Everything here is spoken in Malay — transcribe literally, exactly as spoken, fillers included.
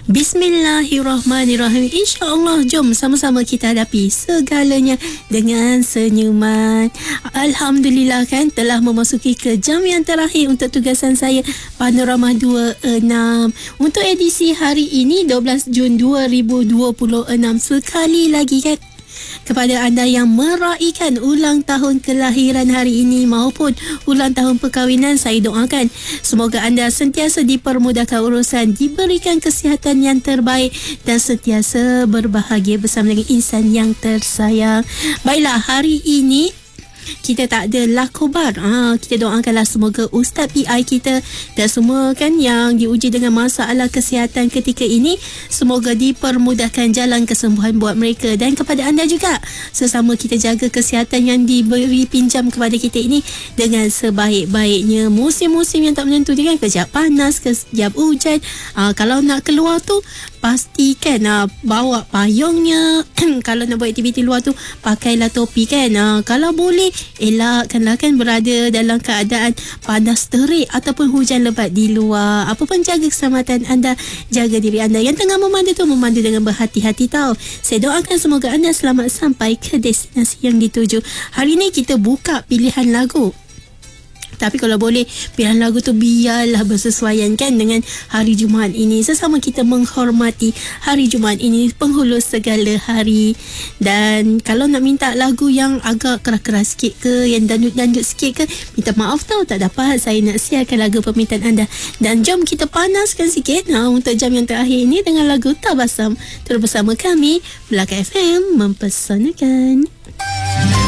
Bismillahirrahmanirrahim. InsyaAllah, jom sama-sama kita hadapi segalanya dengan senyuman. Alhamdulillah kan, telah memasuki ke jam yang terakhir untuk tugasan saya Panorama dua puluh enam untuk edisi hari ini dua belas Jun dua ribu dua puluh enam. Sekali lagi kan, kepada anda yang meraihkan ulang tahun kelahiran hari ini maupun ulang tahun perkahwinan, saya doakan semoga anda sentiasa dipermudahkan urusan, diberikan kesihatan yang terbaik dan sentiasa berbahagia bersama dengan insan yang tersayang. Baiklah, hari ini kita tak ada lakobar. Ha, kita doakanlah semoga Ustaz P I kita dan semua kan yang diuji dengan masalah kesihatan ketika ini, semoga dipermudahkan jalan kesembuhan buat mereka. Dan kepada anda juga, sesama kita jaga kesihatan yang diberi pinjam kepada kita ini dengan sebaik-baiknya. Musim-musim yang tak menentu ni kan, kejap panas, kejap hujan. Ha, kalau nak keluar tu pastikan ha, bawa payungnya. Kalau nak buat aktiviti luar tu, pakailah topi kan. Ha, kalau boleh, elakkanlah kan berada dalam keadaan panas terik ataupun hujan lebat di luar. Apa pun, jaga keselamatan anda, jaga diri anda. Yang tengah memandu tu, memandu dengan berhati-hati tau. Saya doakan semoga anda selamat sampai ke destinasi yang dituju. Hari ni kita buka pilihan lagu, tapi kalau boleh pilihan lagu tu biarlah bersesuaian kan dengan hari Jumaat ini. Sesama kita menghormati hari Jumaat ini, penghulu segala hari. Dan kalau nak minta lagu yang agak keras-keras sikit ke, yang dandut-dandut sikit ke, minta maaf tau, tak dapat saya nak siarkan lagu permintaan anda. Dan jom kita panaskan sikit nah, untuk jam yang terakhir ini dengan lagu Tabasam. Terus bersama kami Melaka F M, mempesonakan.